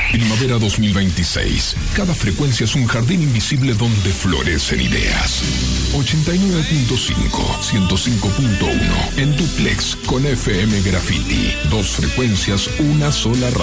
Primavera 2026. Cada frecuencia es un jardín invisible donde florecen ideas. 89.5, 105.1 en duplex con FM Graffiti. Dos frecuencias, una sola radio.